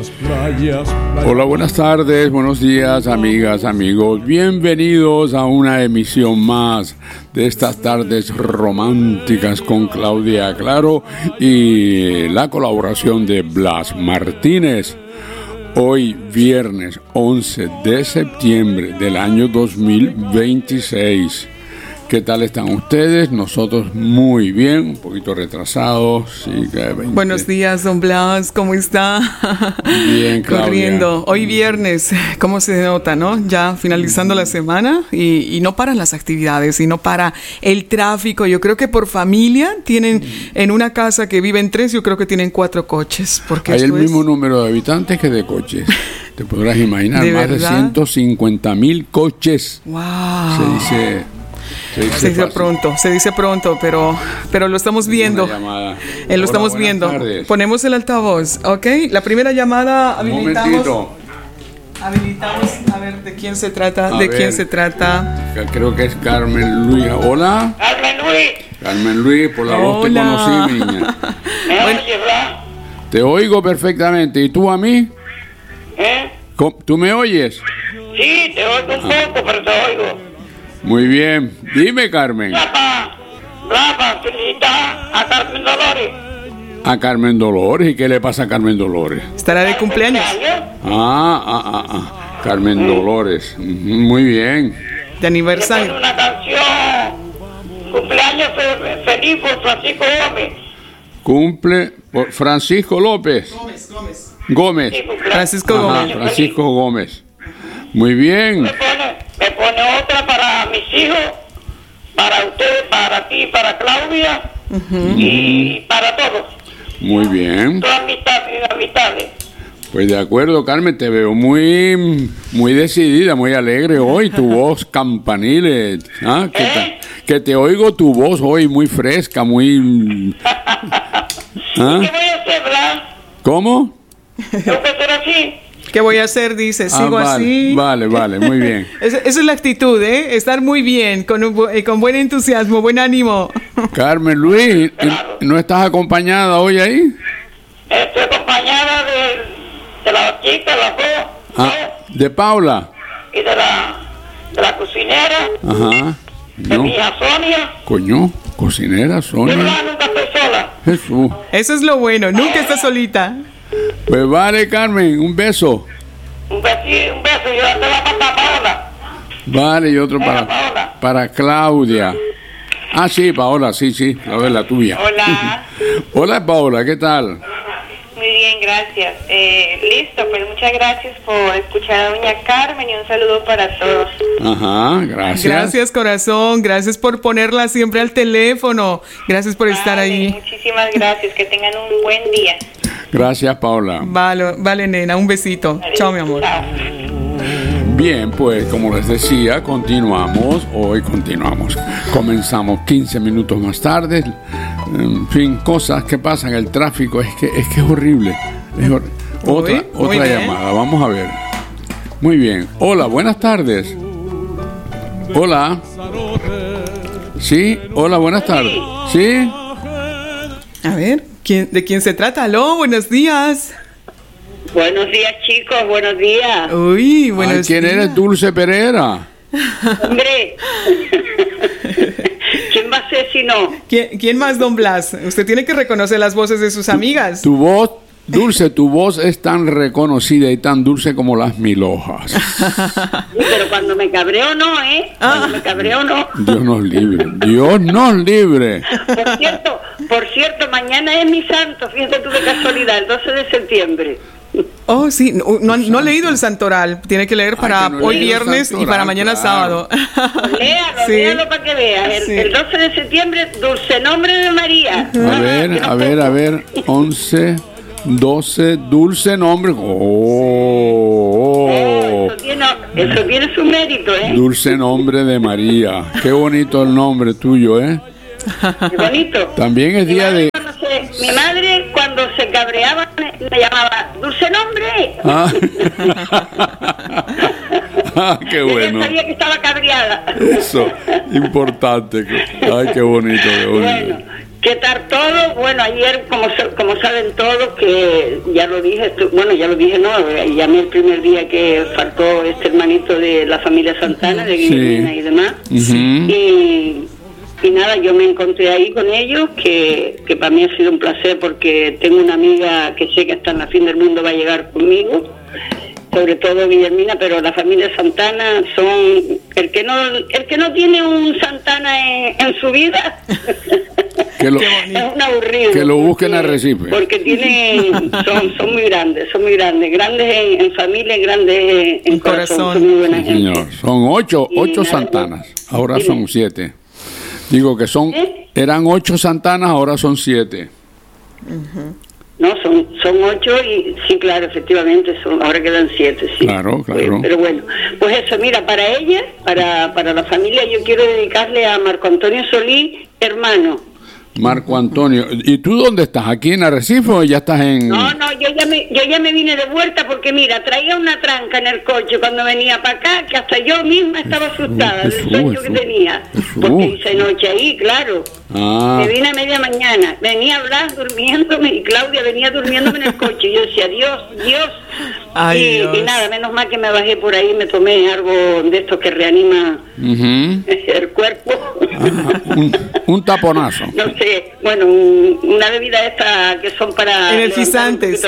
Hola, buenas tardes, buenos días, amigas, amigos. Bienvenidos a una emisión más de estas tardes románticas con Claudia Claro y la colaboración de Blas Martínez. Hoy, viernes 11 de septiembre del año 2026. ¿Qué tal están ustedes? Nosotros muy bien, un poquito retrasados. Sí, Buenos días, don Blas, ¿cómo está? Bien, Claudia. Corriendo. Hoy viernes, ¿cómo se nota, no? Ya finalizando la semana y no paran las actividades y no para el tráfico. Yo creo que por familia tienen, en una casa que viven 3, yo creo que tienen 4 coches. Porque hay el mismo número de habitantes que de coches. Te podrás imaginar, ¿De más verdad? de 150,000 coches. ¡Wow! Se dice pronto, pero lo estamos viendo. Lo estamos viendo. Tardes. Ponemos el altavoz, ¿ok? La primera llamada habilitamos. Habilitamos, a ver, ¿de quién se trata? ¿Quién se trata? Creo que es Carmen Luis. Hola. Carmen Luis, por la voz te conocí, niña. Te oigo perfectamente. ¿Y tú a mí? ¿Tú me oyes? Sí, te oigo un poco, pero te oigo. Muy bien. Dime, Carmen. Rafa, felicita a Carmen Dolores. A Carmen Dolores. ¿Y qué le pasa a Carmen Dolores? ¿Estará de cumpleaños? Carmen Dolores. Muy bien. De aniversario. Una canción. Cumpleaños feliz por Francisco Gómez. Cumple por Francisco López. Gómez. Sí, Francisco Gómez. Francisco Gómez. Muy bien. Me pone otra para mis hijos, para usted, para ti, para Claudia y para todos. Muy bien. Todas amistades. Pues de acuerdo, Carmen, te veo muy decidida, muy alegre hoy. Tu voz campanil, que te oigo tu voz hoy muy fresca, muy... ¿Qué voy a hacer, Blas? ¿Cómo? ¿Tengo que ser así? ¿Qué voy a hacer? Dice, sigo así. Vale, muy bien. Esa es la actitud, ¿eh? Estar muy bien, con buen entusiasmo, buen ánimo. Carmen Luis, ¿no estás acompañada hoy ahí? Estoy acompañada de la chica, las dos. De Paula. Y de la cocinera. Ajá. De mi hija Sonia. Coño, cocinera, Sonia. Yo nunca estoy sola. Jesús. Eso es lo bueno, nunca estás solita. Pues vale, Carmen, un beso. Un beso, yo te la paso a Paola. Vale, y otro Paola. para Claudia. Sí, Paola, sí, la tuya. Hola. Hola, Paola, ¿qué tal? Muy bien, gracias. Listo, pues muchas gracias por escuchar a doña Carmen y un saludo para todos. Ajá, gracias. Gracias, corazón, gracias por ponerla siempre al teléfono. Gracias por estar ahí. Muchísimas gracias, que tengan un buen día. Gracias, Paola. Vale, nena, un besito. Vale. Chao, mi amor. Chao. Bien, pues como les decía, hoy continuamos. Comenzamos 15 minutos más tarde. En fin, cosas que pasan, el tráfico, es que es horrible. Otra llamada, vamos a ver. Muy bien. Hola, buenas tardes. Hola. Sí, hola, buenas tardes. ¿Sí? A ver, ¿de quién se trata? Aló, buenos días. Buenos días, chicos, buenos días. Uy, buenos ¿Quién días. eres, Dulce Pereira? Hombre, ¿quién va a ser si no? ¿Quién más, don Blas? Usted tiene que reconocer las voces de sus amigas. Tu voz, Dulce, tu voz es tan reconocida y tan dulce como las mil hojas. Sí, pero cuando me cabreo no, Cuando me cabreo no. Dios nos libre. Dios nos libre. Por cierto, mañana es mi santo, fíjate tú de casualidad, el 12 de septiembre. Oh, sí, no ha leído el santoral. Tiene que leer para que no hoy leí el viernes santoral, y para mañana claro. sábado. Léalo para que veas. El 12 de septiembre, dulce nombre de María. A ver. 11, 12, dulce nombre. Eso tiene su mérito, Dulce nombre de María. Qué bonito el nombre tuyo, Qué bonito. También es día de... Mi madre cuando se cabreaba me llamaba dulce nombre. Qué bueno. Ella sabía que estaba cabreada. Eso, importante. Ay, qué bonito, qué bonito. Bueno, ¿Qué tal todo? Bueno, ayer, como saben todos, que ya lo dije, llamé el primer día que faltó este hermanito de la familia Santana, de Guillermina y demás. Y nada, yo me encontré ahí con ellos, que para mí ha sido un placer, porque tengo una amiga que sé que hasta en la fin del mundo va a llegar conmigo, sobre todo Guillermina, pero la familia Santana son el que no tiene un Santana en su vida es un aburrido, que lo busquen a Recife, porque son muy grandes en familia, grandes en corazón, son muy buena gente. Señor, son ocho Santanas, ahora son 7. Digo que eran 8 Santanas, ahora son 7. No, son 8 y sí, claro, efectivamente, ahora quedan 7, sí. Claro. Pero bueno, pues eso, mira, para ella, para la familia, yo quiero dedicarle a Marco Antonio Solís, hermano. Marco Antonio, ¿y tú dónde estás? ¿Aquí en Arrecife o ya estás en...? No, yo ya me vine de vuelta porque mira, traía una tranca en el coche cuando venía para acá, que hasta yo misma estaba asustada del sueño que tenía, porque hice noche ahí, claro. Me vine a media mañana, venía Blas durmiéndome y Claudia venía durmiéndome en el coche, y yo decía, Dios. Y nada, menos mal que me bajé por ahí, me tomé algo de esto que reanima el cuerpo. Un taponazo. No sé, bueno, una bebida esta que son para... Energizantes,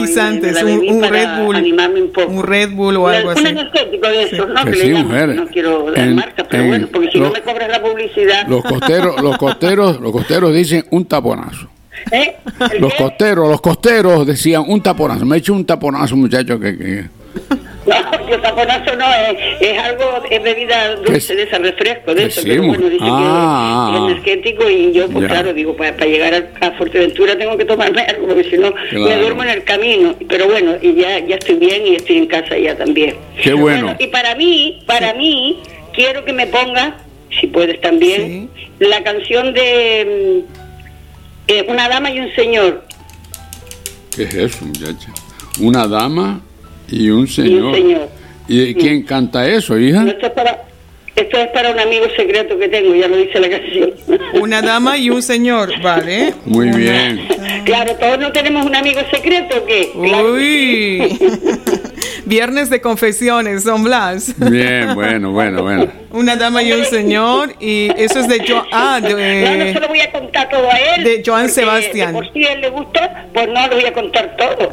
un Red Bull. Animarme un poco. Un Red Bull o algo así. Un energético de esos, ¿no? Que le sí, llaman. mujeres. No quiero dar marca, pero bueno, porque si no me cobras la publicidad... Los costeros dicen un taponazo. Los costeros decían un taponazo. Me he hecho un taponazo, muchacho, que... No, yo taponazo no, es algo, es bebida dulce, de ese refresco, de eso, sí, pero bueno, dice que es energético, y yo, pues claro, digo, para llegar a Fuerteventura tengo que tomarme algo, porque si no, me duermo en el camino, pero bueno, y ya estoy bien y estoy en casa ya también. Qué bueno. Y para mí, quiero que me ponga, si puedes también, la canción de Una dama y un señor. ¿Qué es eso, muchacha? Una dama y un señor. ¿Y quién canta eso, hija? Esto es para un amigo secreto que tengo, ya lo dice la canción. Una dama y un señor, ¿vale? Muy bien. Claro, todos no tenemos un amigo secreto, ¿o qué? Claro. Uy. Viernes de confesiones, don Blas. Bien, bueno. Una dama y un señor, y eso es de no se lo voy a contar todo a él. De Joan Sebastián. Por si a él le gusta, pues no lo voy a contar todo.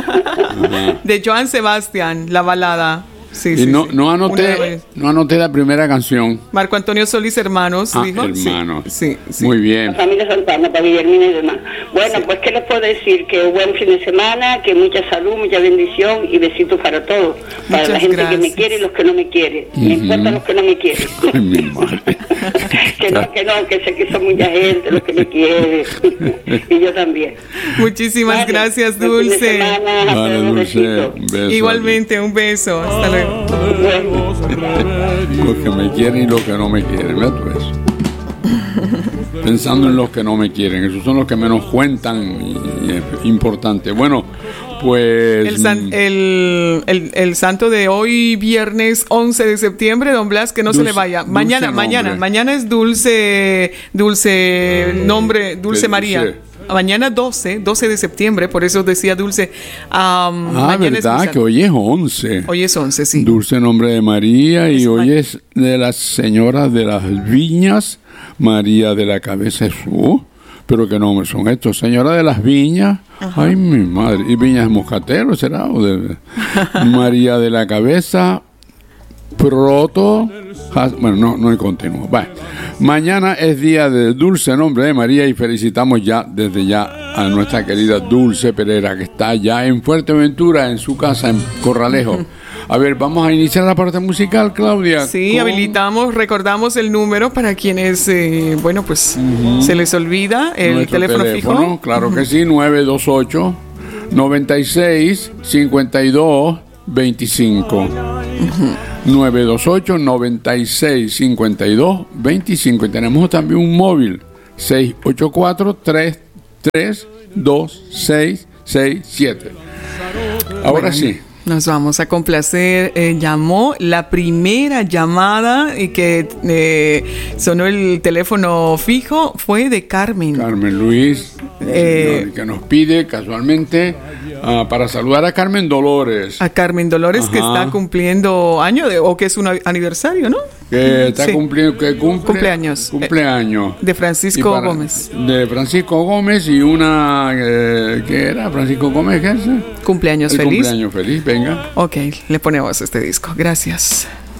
De Joan Sebastián, la balada. No anoté la primera canción. Marco Antonio Solís, hermanos, dijo. Hermanos. Sí. Muy bien. La familia Santana, para Guillermina y demás. Bueno, pues ¿qué les puedo decir? Que buen fin de semana, que mucha salud, mucha bendición y besitos para todos. Para la gente que me quiere y los que no me quieren. Me importan los que no me quieren. Ay, mi madre. que sé que son mucha gente los que me quiere. Y yo también. Muchísimas gracias, Dulce. Vale, Dulce. Un beso. Igualmente, un beso. Hasta luego. Los que me quieren y los que no me quieren, ¿ves tú eso? Pensando en los que no me quieren, esos son los que menos cuentan, y es importante. Bueno, pues... El santo de hoy, viernes 11 de septiembre, don Blas, que no se le vaya. Mañana es Dulce María. Mañana 12 de septiembre, por eso decía Dulce. Verdad, que hoy es 11. Hoy es 11, sí. Dulce nombre de María, y hoy es de la Señora de las Viñas, María de la Cabeza Jesús. Pero qué nombres son estos, Señora de las Viñas. Ajá. Ay, mi madre. ¿Y Viñas Moscatero será? María de la Cabeza, Proto. Bueno, no continúo. Mañana es día del dulce nombre de María, y felicitamos desde ya a nuestra querida Dulce Pereira, que está ya en Fuerteventura, en su casa en Corralejo. A ver, vamos a iniciar la parte musical, Claudia. Sí, recordamos el número para quienes, se les olvida el teléfono fijo. Claro que sí, 928 96 52 25. 928 96 52 25. Y tenemos también un móvil, 684 33 2667. Ahora sí. Nos vamos a complacer. Llamó la primera llamada y que sonó el teléfono fijo fue de Carmen. Carmen Luis, que nos pide casualmente para saludar a Carmen Dolores. A Carmen Dolores, que está cumpliendo año o que es un aniversario, ¿no? Que está cumpliendo, que cumpleaños. De Francisco Gómez. De Francisco Gómez y una que era Francisco Gómez. Cumpleaños feliz. Cumpleaños feliz, venga. Ok, le ponemos este disco. Gracias.